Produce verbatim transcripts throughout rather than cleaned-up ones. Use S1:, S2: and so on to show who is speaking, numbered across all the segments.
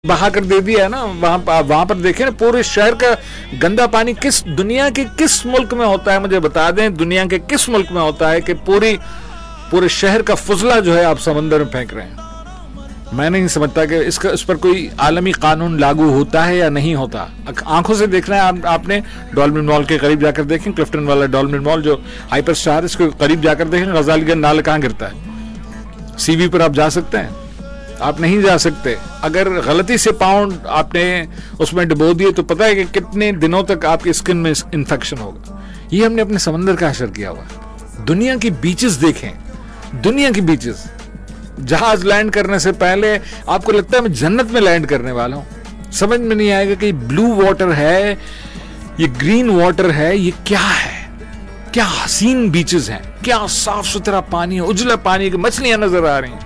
S1: بہا کر دے دیا ہے نا. وہاں وہاں پر دیکھیں نا پورے شہر کا گندا پانی کس دنیا کے کس ملک میں ہوتا ہے, مجھے بتا دیں دنیا کے کس ملک میں ہوتا ہے کہ پوری پورے شہر کا فضلہ جو ہے آپ سمندر میں پھینک رہے ہیں. میں نہیں سمجھتا کہ اس کا اس پر کوئی عالمی قانون لاگو ہوتا ہے یا نہیں ہوتا. آنکھوں سے دیکھنا ہے آپ نے, ڈولمن مال کے قریب جا کر دیکھیں, کلفٹن والا ڈولمن مال جو ہائپر سٹار, اس کے قریب جا کر دیکھیں غزالی گنج نالا کہاں گرتا ہے. سی وی پر آپ جا سکتے ہیں؟ آپ نہیں جا سکتے. اگر غلطی سے پاؤنڈ آپ نے اس میں ڈبو دیے تو پتہ ہے کہ کتنے دنوں تک آپ کی اسکن میں انفیکشن ہوگا. یہ ہم نے اپنے سمندر کا حشر کیا ہوا ہے. دنیا کی بیچز دیکھیں, دنیا کی بیچز, جہاز لینڈ کرنے سے پہلے آپ کو لگتا ہے میں جنت میں لینڈ کرنے والا ہوں. سمجھ میں نہیں آئے گا کہ یہ بلو واٹر ہے, یہ گرین واٹر ہے, یہ کیا ہے. کیا حسین بیچز ہیں, کیا صاف ستھرا پانی ہے, اجلا پانی کی مچھلیاں نظر آ رہی ہیں.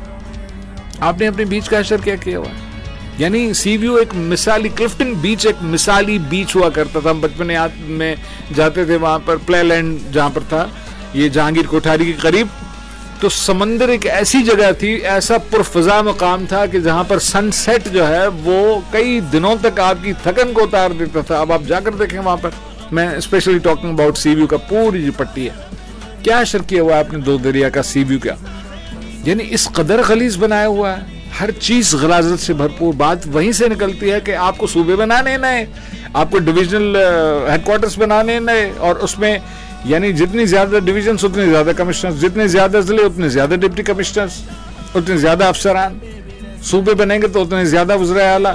S1: آپ نے اپنے بیچ کا حشر کیا کیا ہوا ہے. یعنی سی ویو ایک مثالی, کلفٹن بیچ ایک مثالی بیچ ہوا کرتا تھا. ہم بچپن میں جاتے تھے وہاں پر, پلے لینڈ جہاں پر تھا یہ جہانگیر کوٹھاری کے قریب, تو سمندر ایک ایسی جگہ تھی, ایسا پرفضا مقام تھا کہ جہاں پر سن سیٹ جو ہے وہ کئی دنوں تک آپ کی تھکن کو اتار دیتا تھا. اب آپ جا کر دیکھیں وہاں پر, میں especially talking about C view کا, پوری جو پٹی ہے, کیا حشر کیا ہوا ہے آپ نے دو دریا کا, سی ویو کا. یعنی اس قدر غلیظ بنایا ہوا ہے, ہر چیز غلاظت سے بھرپور. بات وہیں سے نکلتی ہے کہ آپ کو صوبے بنانے نئے, آپ کو ڈویژنل ہیڈ کوارٹرز بنانے نئے, اور اس میں یعنی جتنی زیادہ ڈویژنز اتنے زیادہ کمشنرز, جتنے زیادہ ضلع اتنے زیادہ ڈپٹی کمشنرز, اتنے زیادہ افسران. صوبے بنیں گے تو اتنے زیادہ وزرائے اعلیٰ.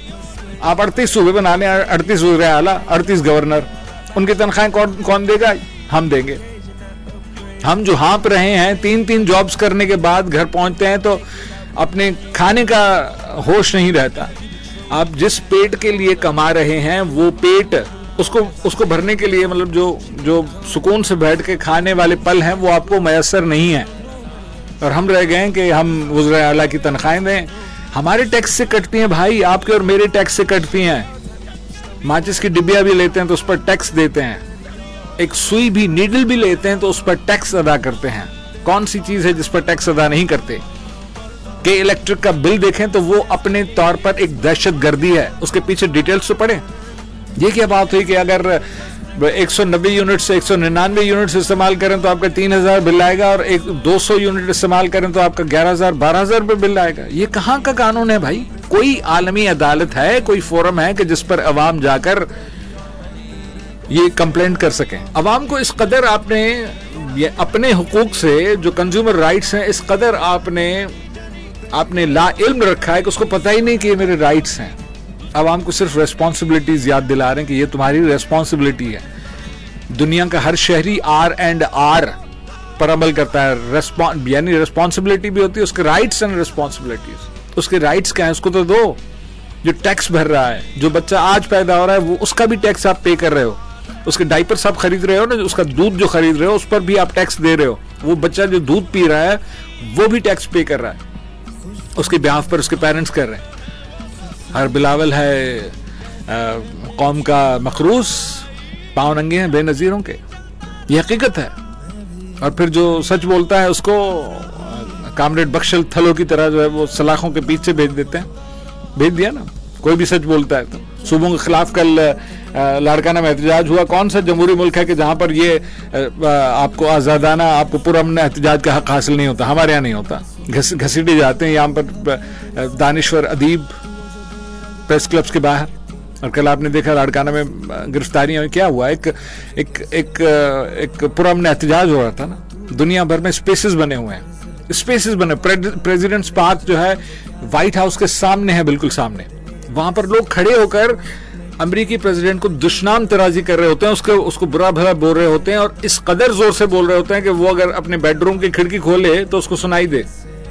S1: آپ اڑتیس صوبے بنا لیں, اڑتیس وزرائے اعلیٰ, اڑتیس گورنر, ان کی تنخواہیں کون کون دے گا؟ ہم دیں گے. ہم جو ہانپ رہے ہیں تین تین جابز کرنے کے بعد گھر پہنچتے ہیں تو اپنے کھانے کا ہوش نہیں رہتا. آپ جس پیٹ کے لیے کما رہے ہیں وہ پیٹ اس کو اس کو بھرنے کے لیے, مطلب جو جو سکون سے بیٹھ کے کھانے والے پل ہیں وہ آپ کو میسر نہیں ہیں. اور ہم رہ گئے کہ ہم وزرائے اعلیٰ کی تنخواہیں دیں. ہمارے ٹیکس سے کٹتی ہیں بھائی, آپ کے اور میرے ٹیکس سے کٹتی ہیں. ماچس کی ڈبیا بھی لیتے ہیں تو اس پر ٹیکس دیتے ہیں, ایک سوئی بھی, نیڈل بھی لیتے ہیں تو اس پر ٹیکس ادا کرتے ہیں. کون سی چیز ہے جس پر ٹیکس ادا نہیں کرتے؟ کہ الیکٹرک کا بل دیکھیں تو وہ اپنے طور پر ایک دہشت گردی ہے, اس کے پیچھے ڈیٹیلز تو پڑھیں. یہ کیا بات ہوئی کہ اگر ایک سو نبے یونٹ سے ایک سو ننانوے یونٹ استعمال کریں تو آپ کا تین ہزار بل آئے گا, اور ایک دو سو یونٹ استعمال کریں تو آپ کا گیارہ ہزار بارہ ہزار روپے بل آئے گا. یہ کہاں کا قانون ہے بھائی؟ کوئی عالمی عدالت ہے, کوئی فورم ہے کہ جس پر عوام جا کر یہ کمپلینٹ کر سکیں؟ عوام کو اس قدر آپ نے یہ اپنے حقوق سے, جو کنزیومر رائٹس ہیں, اس قدر آپ نے آپ نے لا علم رکھا ہے کہ اس کو پتہ ہی نہیں کہ یہ میرے رائٹس ہیں. عوام کو صرف ریسپانسبلٹیز یاد دلا رہے ہیں کہ یہ تمہاری ریسپانسبلٹی ہے. دنیا کا ہر شہری آر اینڈ آر پر عمل کرتا ہے, یعنی ریسپانسبلٹی بھی ہوتی ہے, اس کے رائٹس اینڈ ریسپانسبلٹیز. اس کے رائٹس کیا ہیں اس کو تو دو. جو ٹیکس بھر رہا ہے, جو بچہ آج پیدا ہو رہا ہے وہ اس کا بھی ٹیکس آپ پے کر رہے ہو. اس کے ڈائپرس آپ خرید رہے ہو نا, اس کا دودھ جو خرید رہے ہو اس پر بھی آپ ٹیکس دے رہے ہو. وہ بچہ جو دودھ پی رہا ہے وہ بھی ٹیکس پے کر رہا ہے, اس کے بیہاف پر اس کے پیرنٹس کر رہے ہیں. ہر بلاول ہے قوم کا مخروس, پاؤں ننگے ہیں بے نظیروں کے. یہ حقیقت ہے. اور پھر جو سچ بولتا ہے اس کو کامریڈ بخشل تھلوں کی طرح جو ہے وہ سلاخوں کے پیچھے بھیج دیتے ہیں. بھیج دیا نا, کوئی بھی سچ بولتا ہے تو. صوبوں کے خلاف کل لاڑکانہ میں احتجاج ہوا. کون سا جمہوری ملک ہے کہ جہاں پر یہ آپ کو آزادانہ, آپ کو پرامن احتجاج کا حق حاصل نہیں ہوتا؟ ہمارے یہاں نہیں ہوتا, گھسیٹے جاتے ہیں. یہاں پر دانشور ادیب پریس کلبس کے باہر, اور کل آپ نے دیکھا لاڑکانہ میں گرفتاریاں. کیا ہوا؟ ایک ایک ایک ایک پرامن احتجاج ہو رہا تھا نا. دنیا بھر میں اسپیسز بنے ہوئے ہیں, اسپیسز بنے. پریزیڈنٹس پارک جو ہے وائٹ ہاؤس کے سامنے ہے, بالکل سامنے. وہاں پر لوگ کھڑے ہو کر امریکی پریزیڈنٹ کو دشنام ترازی کر رہے ہوتے ہیں, اس کو اس کو برا بھلا بول رہے ہوتے ہیں, اور اس قدر زور سے بول رہے ہوتے ہیں کہ وہ اگر اپنے بیڈ روم کی کھڑکی کھولے تو اس کو سنائی دے.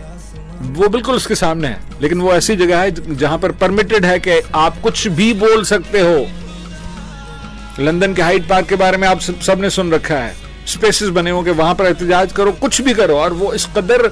S1: وہ بالکل اس کے سامنے ہے, لیکن وہ ایسی جگہ ہے جہاں پر پرمیٹڈ ہے کہ آپ کچھ بھی بول سکتے ہو. لندن کے ہائیڈ پارک کے بارے میں آپ سب, سب نے سن رکھا ہے. اسپیسز بنے ہوں کہ وہاں پر احتجاج کرو, کچھ بھی کرو, اور وہ اس قدر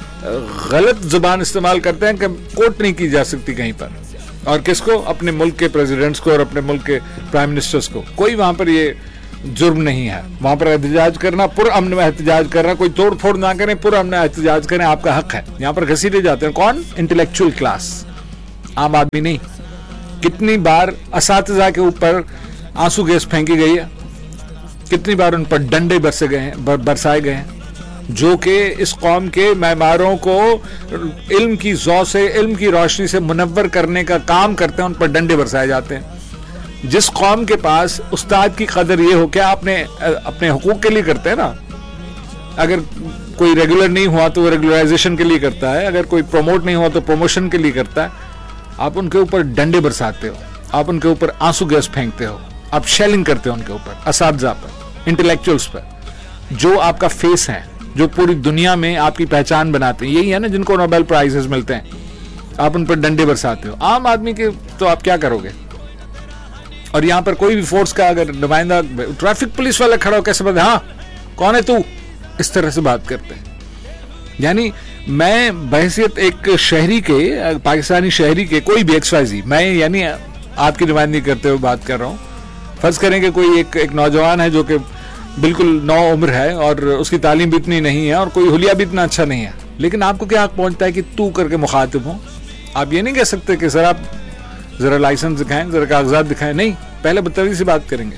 S1: غلط زبان استعمال کرتے ہیں کہ کوٹ نہیں کی جا سکتی کہیں پر. اور کس کو؟ اپنے ملک کے پریزیڈنٹس کو اور اپنے ملک کے پرائم منسٹرز کو. کوئی وہاں پر یہ جرم نہیں ہے. وہاں پر احتجاج کرنا, پر امن میں احتجاج کرنا, کوئی توڑ پھوڑ نہ کریں, پر امن احتجاج کریں, آپ کا حق ہے. یہاں پر گھسیٹے جاتے ہیں کون؟ Intellectual class. عام آدمی نہیں. کتنی بار اساتذہ کے اوپر آنسو گیس پھینکی گئی ہے, کتنی بار ان پر ڈنڈے برسے گئے ہیں, برسائے گئے ہیں, جو کہ اس قوم کے معماروں کو علم کی ضوء سے, علم کی روشنی سے منور کرنے کا کام کرتے ہیں, ان پر ڈنڈے برسائے جاتے ہیں. جس قوم کے پاس استاد کی قدر یہ ہو, کیا اپنے اپنے حقوق کے لیے کرتے ہیں نا, اگر کوئی ریگولر نہیں ہوا تو وہ ریگولرائزیشن کے لیے کرتا ہے, اگر کوئی پروموٹ نہیں ہوا تو پروموشن کے لیے کرتا ہے. آپ ان کے اوپر ڈنڈے برساتے ہو, آپ ان کے اوپر آنسو گیس پھینکتے ہو, آپ شیلنگ کرتے ہو ان کے اوپر, اساتذہ پر, انٹلیکچوئلس پر, جو آپ کا فیس ہے, جو پوری دنیا میں آپ کی پہچان بناتے ہیں. یہی ہے نا جن کو نوبل پرائزز ملتے ہیں, آپ ان پر ڈنڈے برساتے ہو. عام آدمی کے تو آپ کیا کرو گے؟ اور یہاں پر کوئی بھی فورس کا اگر نمائندہ, ٹریفک پولیس والا کھڑا ہو, کیسے بات, ہاں کون ہے تو, اس طرح سے بات کرتے ہیں. یعنی میں بحیثیت ایک شہری کے, پاکستانی شہری کے, کوئی بھی ایکس وائی زی, میں یعنی آپ کی نمائندگی کرتے ہوئے بات کر رہا ہوں. فرض کریں کہ کوئی ایک ایک نوجوان ہے جو کہ بالکل نو عمر ہے اور اس کی تعلیم بھی اتنی نہیں ہے اور کوئی حلیہ بھی اتنا اچھا نہیں ہے, لیکن آپ کو کیا حق پہنچتا ہے کہ تو کر کے مخاطب ہوں؟ آپ یہ نہیں کہہ سکتے کہ سر آپ ذرا لائسنس دکھائیں, ذرا کاغذات دکھائیں. نہیں, پہلے بدتمیزی سے بات کریں گے.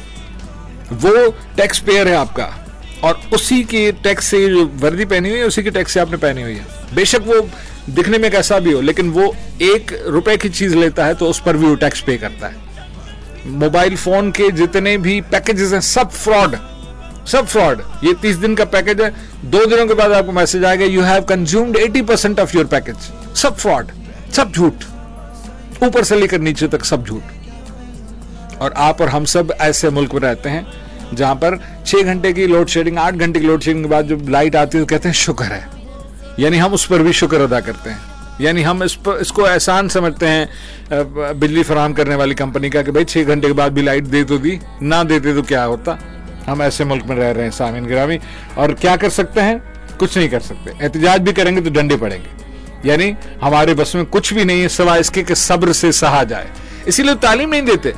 S1: وہ ٹیکس پیئر ہے آپ کا, اور اسی کی ٹیکس سے جو وردی پہنی ہوئی ہے اسی کی ٹیکس سے آپ نے پہنی ہوئی ہے. بے شک وہ دکھنے میں کیسا بھی ہو, لیکن وہ ایک روپے کی چیز لیتا ہے تو اس پر بھی وہ ٹیکس پے کرتا ہے. موبائل فون کے جتنے بھی پیکجز ہیں سب فراڈ, سب فراڈ. یہ تیس دن کا پیکج ہے, دو دنوں کے بعد آپ کو میسج آئے گا you have consumed eighty percent of your package. Sub fraud, سب جھوٹ, اوپر سے لے کر نیچے تک سب جھوٹ. اور آپ اور ہم سب ایسے ملک میں رہتے ہیں جہاں پر چھ گھنٹے کی لوڈ شیڈنگ, آٹھ گھنٹے کی لوڈ شیڈنگ کے بعد جب لائٹ آتی ہے تو کہتے ہیں شکر ہے. یعنی ہم اس پر بھی شکر ادا کرتے ہیں, یعنی ہم اس پر اس کو احسان سمجھتے ہیں بجلی فراہم کرنے والی کمپنی کا کہ بھائی چھ گھنٹے کے بعد بھی لائٹ دے تو دی, نہ دیتے تو کیا ہوتا. ہم ایسے ملک میں رہ رہے ہیں سامعین گرامی, اور کیا کر سکتے ہیں؟ کچھ نہیں کر سکتے. احتجاج بھی کریں گے تو ڈنڈے پڑیں گے. یعنی ہمارے بس میں کچھ بھی نہیں ہے سوائے اس کے کہ صبر سے سہا جائے. اسی لیے تعلیم نہیں دیتے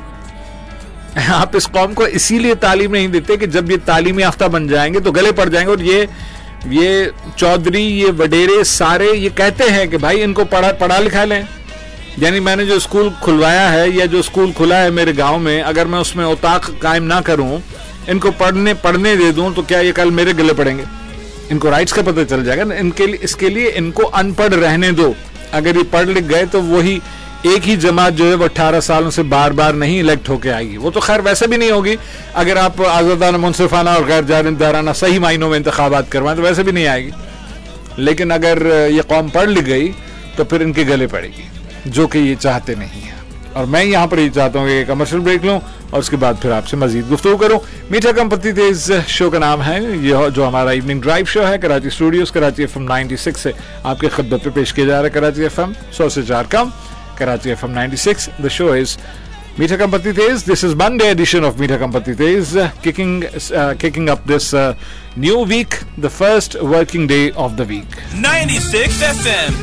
S1: آپ اس قوم کو, اسی لیے تعلیم نہیں دیتے کہ جب یہ تعلیم یافتہ بن جائیں گے تو گلے پڑ جائیں گے. اور یہ یہ چودھری, یہ وڈیرے سارے یہ کہتے ہیں کہ بھائی ان کو پڑھا پڑھا لکھا لیں. یعنی میں نے جو اسکول کھلوایا ہے یا جو اسکول کھلا ہے میرے گاؤں میں, اگر میں اس میں اوطاق قائم نہ کروں, ان کو پڑھنے پڑھنے دے دوں, تو کیا یہ کل میرے گلے پڑیں گے؟ ان کو رائٹس کا پتہ چل جائے گا. ان کے لیے, اس کے لیے ان کو ان پڑھ رہنے دو. اگر یہ پڑھ لکھ گئے تو وہی ایک ہی جماعت جو ہے وہ اٹھارہ سالوں سے بار بار نہیں الیکٹ ہو کے آئے گی. وہ تو خیر ویسے بھی نہیں ہوگی اگر آپ آزادانہ, منصفانہ اور غیر جانبدارانہ صحیح معنوں میں انتخابات کروائیں تو ویسے بھی نہیں آئے گی. لیکن اگر یہ قوم پڑھ لکھ گئی تو پھر ان کے گلے پڑے گی, جو کہ یہ چاہتے نہیں ہیں. اور میں یہاں پر یہ چاہتا ہوں کہ کمرشل بریک لوں اور اس کے بعد پھر آپ سے مزید گفتگو کروں. میٹھا کم پتی تیز شو کا نام ہے یہ, جو ہمارا ایوننگ ڈرائیو شو ہے Karachi studios, Karachi F M ninety six سے آپ کے خدمت پہ پیش کیا جا رہا ہے. کراچی ایف ایم سو سے چار کم, Karachi F M ninety-six. The show is Meetha Kam Patti Tez. This is Monday edition of Meetha Kam Patti Tez, uh, kicking uh, kicking up this uh, new week, the first working day of the week.
S2: ninety-six F M.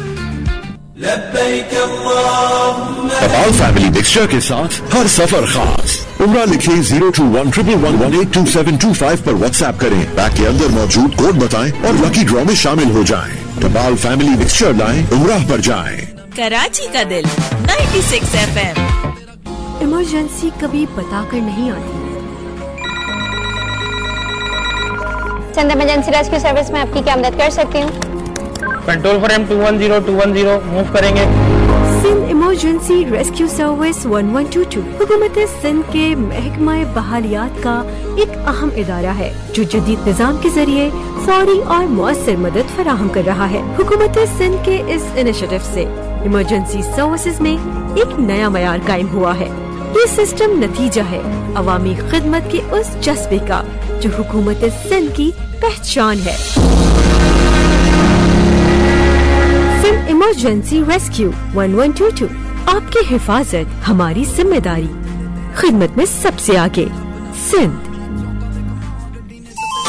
S3: Tabal Family Mixture کے ساتھ ہر سفر خاص. عمرہ لکھیں zero to one triple one one at to seven to five per what's app کریں. Bag کے اندر موجود code بتائیں اور لکی ڈرا میں شامل ہو جائیں. ٹبال فیملی مکسچر لائیں, عمرہ پر جائیں.
S2: کراچی کا دل ninety six F M.
S4: Emergency کبھی بتا کر نہیں آتی.
S5: سندھ ایمرجنسی ریسکیو سروس میں آپ کی کیا مدد کر سکتی ہوں؟
S6: Control frame to one zero to one zero move کریں گے.
S4: Sindh emergency rescue service one one to to حکومت سندھ کے محکمہ بحالیات کا ایک اہم ادارہ ہے جو جدید نظام کے ذریعے فوری اور مؤثر مدد فراہم کر رہا ہے. حکومت سندھ کے اس انیشیٹو سے ایمرجنسی سروسز میں ایک نیا معیار قائم ہوا ہے. یہ سسٹم نتیجہ ہے عوامی خدمت کے اس جذبے کا جو حکومت سندھ کی پہچان ہے. Sindh emergency rescue one one to to, آپ کی حفاظت ہماری ذمہ داری, خدمت میں سب سے آگے. سندھ.